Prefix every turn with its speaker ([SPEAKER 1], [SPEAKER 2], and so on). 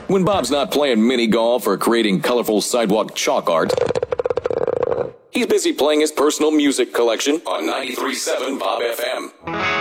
[SPEAKER 1] When Bob's not playing mini golf or creating colorful sidewalk chalk art, he's busy playing his personal music collection on 93.7 Bob FM.